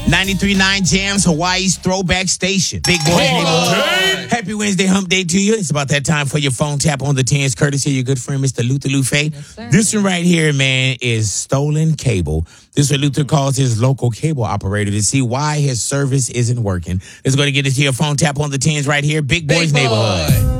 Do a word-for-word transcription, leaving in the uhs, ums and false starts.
ninety-three point nine Jams, Hawaii's throwback station. Big Boys Neighborhood. Happy Wednesday hump day to you. It's about that time for your phone tap on the tens, courtesy of your good friend, Mister Luther Lufe. Yes, this one right here, man, is stolen cable. This is what Luther calls his local cable operator to see why his service isn't working. It's going to get into your phone tap on the tens right here. Big Boys Big Neighborhood. Boy.